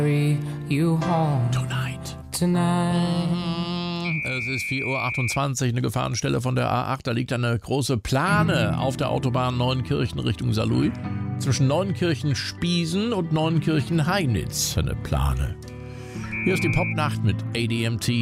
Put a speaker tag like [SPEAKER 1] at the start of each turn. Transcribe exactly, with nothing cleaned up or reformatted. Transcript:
[SPEAKER 1] you home
[SPEAKER 2] Tonight.
[SPEAKER 1] tonight.
[SPEAKER 2] Es ist vier Uhr achtundzwanzig, eine Gefahrenstelle von der A acht. Da liegt eine große Plane auf der Autobahn Neunkirchen Richtung Saarlouis. Zwischen Neunkirchen-Spiesen und Neunkirchen-Heinitz eine Plane. Hier ist die Popnacht mit A D M T.